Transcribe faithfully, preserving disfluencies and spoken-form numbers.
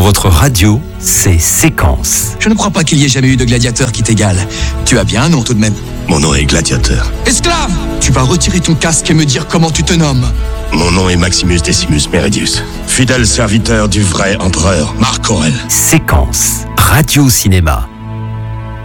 votre radio, c'est Séquence. Je ne crois pas qu'il y ait jamais eu de gladiateur qui t'égale. Tu as bien un nom tout de même. Mon nom est Gladiateur. Esclave! Tu vas retirer ton casque et me dire comment tu te nommes. Mon nom est Maximus Decimus Meridius, fidèle serviteur du vrai empereur Marc Aurèle. Séquence, radio cinéma.